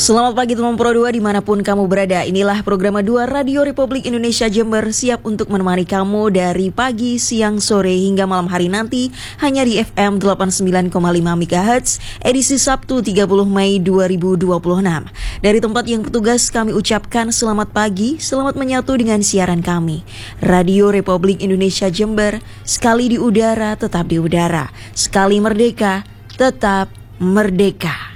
Selamat pagi teman Pro 2 dimanapun kamu berada. Inilah program 2 Radio Republik Indonesia Jember, siap untuk menemani kamu dari pagi, siang, sore hingga malam hari nanti hanya di FM 89,5 MHz edisi Sabtu 30 Mei 2026. Dari tempat yang bertugas kami ucapkan selamat pagi, selamat menyatu dengan siaran kami. Radio Republik Indonesia Jember, sekali di udara tetap di udara, sekali merdeka tetap merdeka.